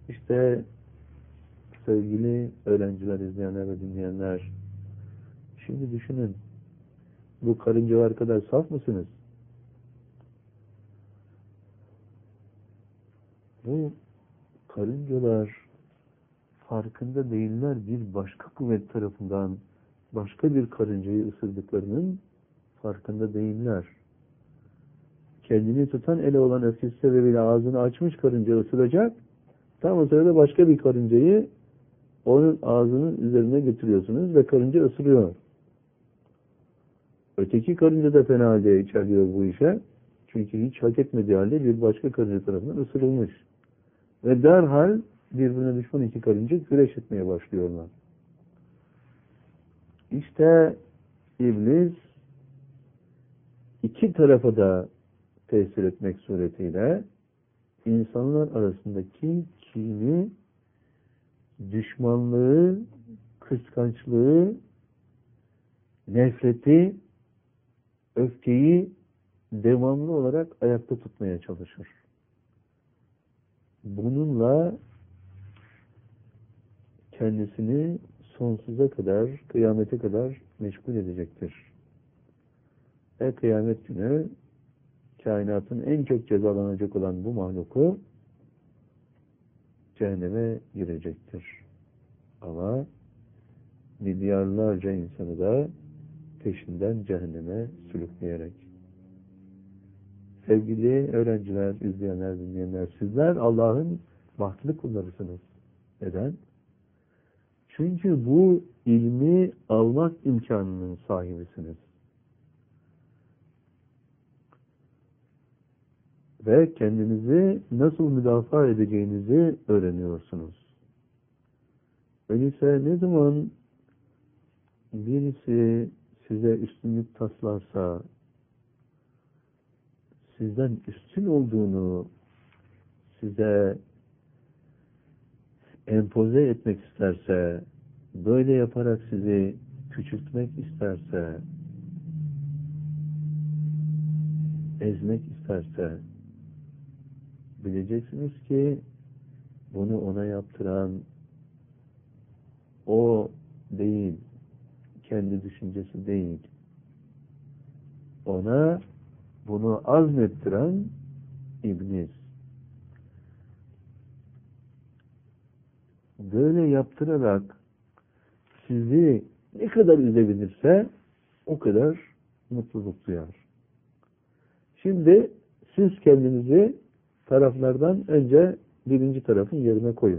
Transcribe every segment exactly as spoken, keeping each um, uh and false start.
İşte sevgili öğrenciler, izleyenler ve dinleyenler, şimdi düşünün, bu karıncalar kadar saf mısınız? Bu karıncalar farkında değiller, bir başka kuvvet tarafından başka bir karıncayı ısırdıklarının farkında değiller. Kendini tutan ele olan öfkesi sebebiyle ağzını açmış karınca ısıracak, tam o sırada başka bir karıncayı onun ağzının üzerine götürüyorsunuz ve karınca ısırıyor. Öteki karınca da fena halde içerliyor bu işe. Çünkü hiç hak etmediği halde bir başka karınca tarafından ısırılmış. Ve derhal birbirine düşman iki karınca güreş etmeye başlıyorlar. İşte iblis iki tarafa da tesir etmek suretiyle insanlar arasındaki kini, düşmanlığı, kıskançlığı, nefreti, öfkeyi devamlı olarak ayakta tutmaya çalışır. Bununla kendisini sonsuza kadar, kıyamete kadar meşgul edecektir. Ve kıyamet günü kainatın en çok cezalanacak olan bu mahluku cehenneme girecektir. Ama milyarlarca insanı da peşinden cehenneme sürükleyerek. Sevgili öğrenciler, izleyenler, dinleyenler, sizler Allah'ın bahtlı kullarısınız. Neden? Çünkü bu ilmi almak imkanının sahibisiniz. Ve kendinizi nasıl müdafaa edeceğinizi öğreniyorsunuz. Öyleyse ne zaman birisi size üstünlük taslarsa, sizden üstün olduğunu size empoze etmek isterse, böyle yaparak sizi küçültmek isterse, ezmek isterse, bileceksiniz ki bunu ona yaptıran o değil, kendi düşüncesi değil. Ona bunu azmettiren iblis. Böyle yaptırarak sizi ne kadar üzebilirse o kadar mutluluk duyar. Şimdi siz kendinizi taraflardan önce birinci tarafın yerine koyun.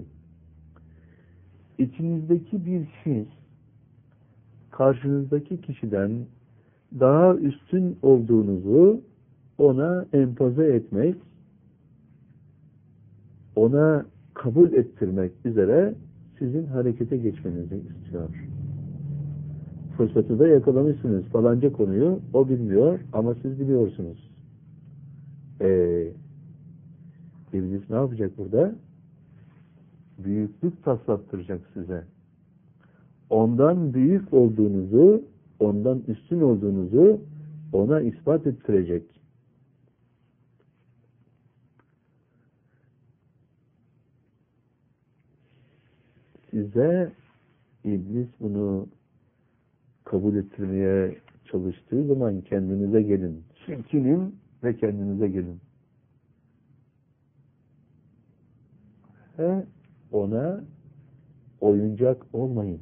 İçinizdeki bir his karşınızdaki kişiden daha üstün olduğunuzu ona empoze etmek, ona kabul ettirmek üzere sizin harekete geçmenizi istiyor. Fırsatı da yakalamışsınız. Falanca konuyu o bilmiyor ama siz biliyorsunuz. Eee İblis ne yapacak burada? Büyüklük taslattıracak size. Ondan büyük olduğunuzu, ondan üstün olduğunuzu ona ispat ettirecek. Size iblis bunu kabul ettirmeye çalıştığı zaman kendinize gelin. Çekilin ve kendinize gelin. Ve ona oyuncak olmayın.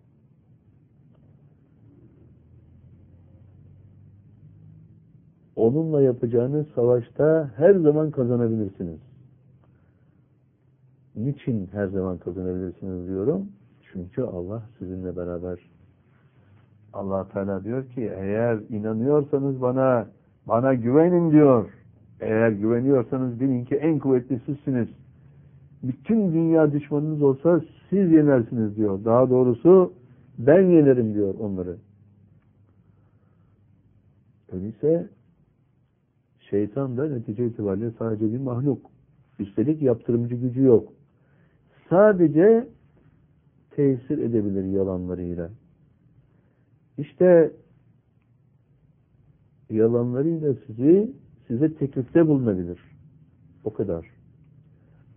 Onunla yapacağınız savaşta her zaman kazanabilirsiniz. Niçin her zaman kazanabilirsiniz diyorum? Çünkü Allah sizinle beraber. Allah Teala diyor ki eğer inanıyorsanız bana, bana güvenin diyor. Eğer güveniyorsanız bilin ki en kuvvetli sizsiniz. Bütün dünya düşmanınız olsa siz yenersiniz diyor. Daha doğrusu ben yenerim diyor onları. Öyleyse şeytan da netice itibariyle sadece bir mahluk. Üstelik yaptırımcı gücü yok. Sadece tesir edebilir yalanlarıyla. İşte yalanlarıyla sizi size teklifte bulunabilir. O kadar.